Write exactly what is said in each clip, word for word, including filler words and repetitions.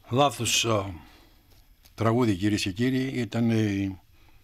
Λάθος α, τραγούδι, κυρίες και κύριοι. Ήταν ε,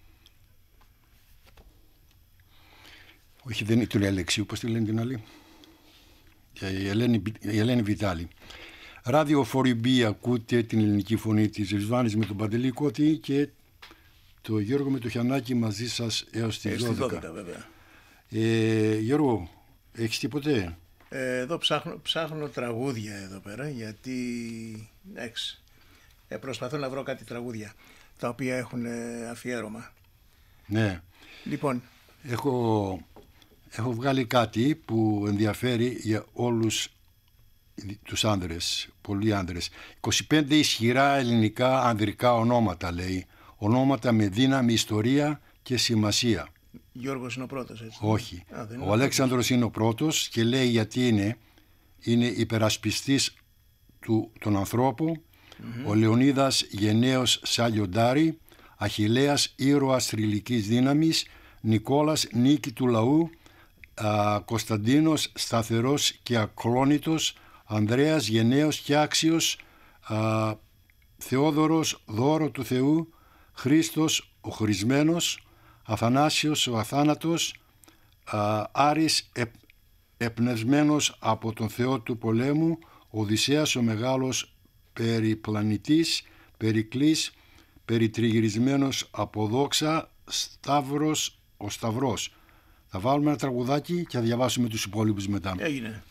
όχι, δεν είναι του Αλεξίου, πώς τη λένε την άλλη, η Ελένη, η Ελένη Βιτάλη. Ράδιο φορ μπι, ακούτε την ελληνική φωνή της Ριβάνης με τον Παντελή Κώτη και το Γιώργο με το Χιαννάκη μαζί σας έως τις δώδεκα. δώδεκα βέβαια. Ε, Γιώργο, έχεις τίποτε? Ε, εδώ ψάχνω, ψάχνω τραγούδια εδώ πέρα, γιατί έξ, ε, προσπαθώ να βρω κάτι τραγούδια τα οποία έχουν ε, αφιέρωμα. Ναι. Λοιπόν, έχω, έχω βγάλει κάτι που ενδιαφέρει για όλους τους άνδρες, πολλοί άνδρες. είκοσι πέντε ισχυρά ελληνικά ανδρικά ονόματα, λέει. Ονόματα με δύναμη, ιστορία και σημασία. Γιώργος είναι ο πρώτος, έτσι? Όχι. Α, δεν είναι ο Αλέξανδρος είναι ο πρώτος και λέει γιατί είναι. Είναι υπερασπιστής του, των ανθρώπων. Mm-hmm. Ο Λεωνίδας γενναίος σαν λιοντάρι. Αχιλλέας ήρωας θρυλικής δύναμης. Νικόλας νίκη του λαού. Α, Κωνσταντίνος σταθερός και ακρόνητος. Ανδρέας γενναίος και άξιος. Α, Θεόδωρος δώρο του Θεού. Χρήστος ο χωρισμένος. Αθανάσιος ο αθάνατος. Α, Άρης επ, επνευσμένος από τον Θεό του πολέμου. Οδυσσέας ο μεγάλος περιπλανητής. Περικλής περιτριγυρισμένος από δόξα. Σταύρος ο Σταυρός. Θα βάλουμε ένα τραγουδάκι και θα διαβάσουμε τους υπόλοιπους μετά. Έγινε.